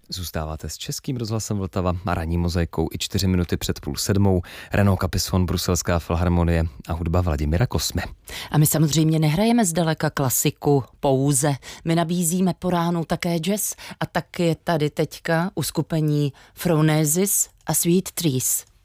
Zůstáváte s Českým rozhlasem Vltava a ranní mozaikou i 4 minuty před 6:30. Renaud Capison, Bruselská filharmonie a hudba Vladimíra Kosmy. A my samozřejmě nehrajeme zdaleka klasiku pouze. My nabízíme po ránu také jazz a tak je tady teďka uskupení Phronesis a Sweet Trees.